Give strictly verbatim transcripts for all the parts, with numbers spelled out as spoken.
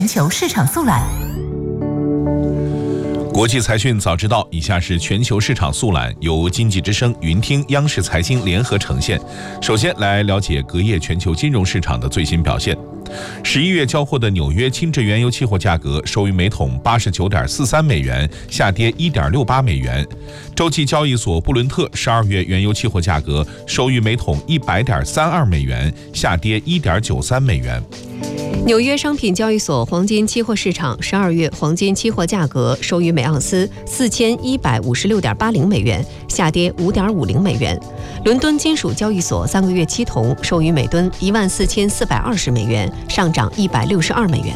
全球市场速览。 国际财讯早知道，以下是全球市场速览，由经济之声、云听、央视财经联合呈现。首先来了解隔夜全球金融市场的最新表现。十一月交货的纽约轻质原油期货价格收于每桶八十九点四三美元，下跌一点六八美元。洲际交易所布伦特十二月原油期货价格收于每桶一百点三二美元，下跌一点九三美元。 纽约商品交易所黄金期货市场十二月黄金期货价格收于每盎司四千一百五十六点八零美元，下跌五点五零美元。伦敦金属交易所三个月期铜收于每吨一万四千四百二十美元，上涨一百六十二美元。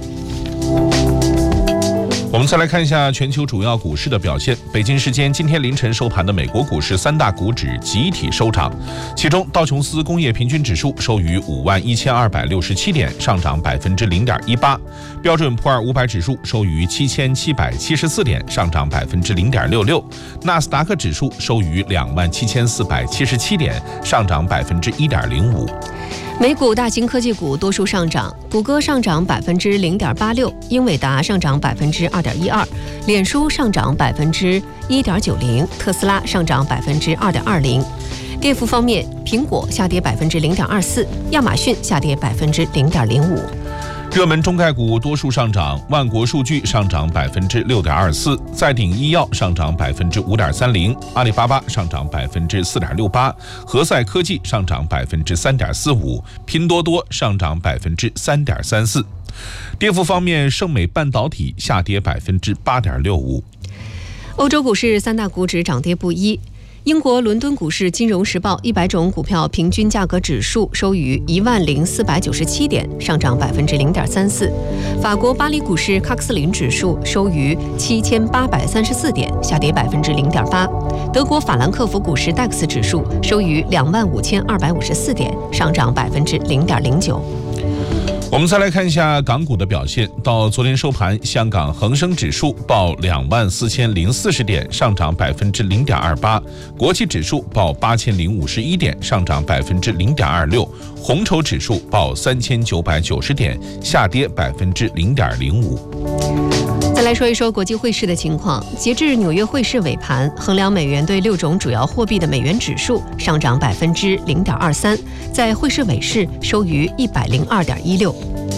我们再来看一下全球主要股市的表现。北京时间今天凌晨收盘的美国股市三大股指集体收涨，其中道琼斯工业平均指数收于五万一千二百六十七点，上涨百分之零点一八；标准普尔五百指数收于七千七百七十四点，上涨百分之零点六六；纳斯达克指数收于两万七千四百七十七点，上涨百分之一点零五。 美股大型科技股多数上涨，谷歌上涨百分之零点八六，英伟达上涨百分之二点一二，脸书上涨百分之一点九零，特斯拉上涨百分之二点二零。跌幅方面，苹果下跌百分之零点二四，亚马逊下跌百分之零点零五。 热门中概股多数上涨，万国数据上涨百分之六点二四，再鼎医药上涨百分之五点三零，阿里巴巴上涨百分之四点六八，何赛科技上涨百分之三点四五，拼多多上涨百分之三点三四。跌幅方面，盛美半导体下跌百分之八点六五。 欧洲股市三大股指涨跌不一。英国伦敦股市金融时报一百种股票平均价格指数收于一万零四百九十七点，上涨百分之零点三四。法国巴黎股市喀克斯林指数收于七千八百三十四点，下跌百分之零点八。德国法兰克福股市 D A X 指数收于两万五千二百五十四点，上涨百分之零点零九。 我们再来看一下港股的表现。到昨天收盘，香港恒生指数报两万四千零四十点，上涨百分之零点二八；国际指数报八千零五十一点，上涨百分之零点二六；红筹指数报三千九百九十点，下跌百分之零点零五。 再来说一说国际汇市的情况。截至纽约汇市尾盘，衡量美元对六种主要货币的美元指数上涨百分之零点二三，在汇市尾市收于一百零二点一六。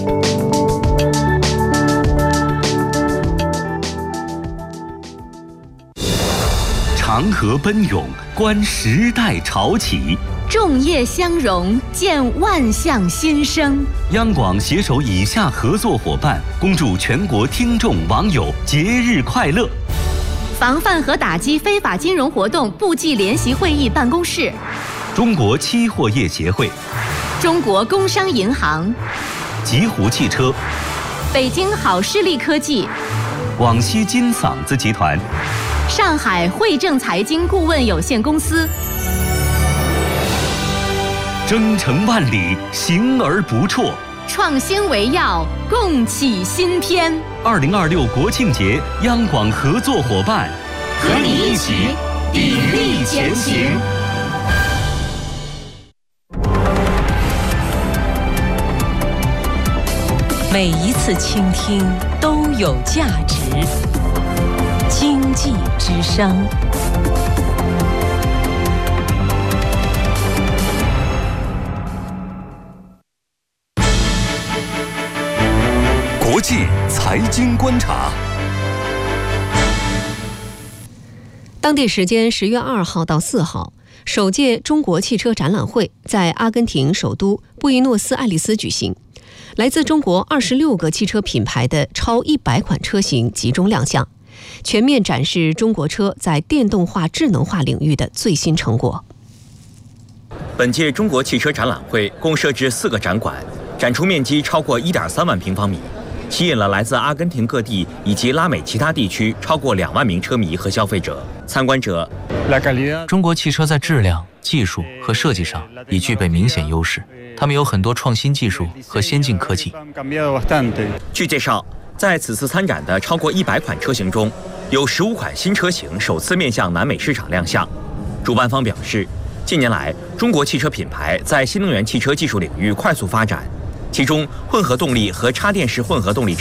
长河奔涌，观时代潮起； 众业相融，见万象新生。 央广携手以下合作伙伴，恭祝全国听众网友节日快乐。 防范和打击非法金融活动部际联席会议办公室， 中国期货业协会， 中国工商银行， 极狐汽车， 北京好视力科技， 广西金嗓子集团， 上海汇正财经顾问有限公司。 征程万里，行而不辍， 创新为要，共启新篇。 二零二六国庆节，央广合作伙伴， 和你一起砥砺前行。 每一次倾听都有价值。经济之声。 国际财经观察。 当地时间十月二号到四号，首届中国汽车展览会在阿根廷首都布宜诺斯艾利斯举行。来自中国二十六个汽车品牌的超一百款车型集中亮相，全面展示中国车在电动化、智能化领域的最新成果。 本届中国汽车展览会共设置四个展馆，展出面积超过 一点三万平方米，吸引了来自阿根廷各地以及拉美其他地区超过两万名车迷和消费者。参观者， 中国汽车在质量、技术和设计上已具备明显优势，他们有很多创新技术和先进科技。 据介绍，在此次参展的超过一百款车型中，有十五款新车型首次面向南美市场亮相。主办方表示，近年来中国汽车品牌在新能源汽车技术领域快速发展， 其中混合动力和插电式混合动力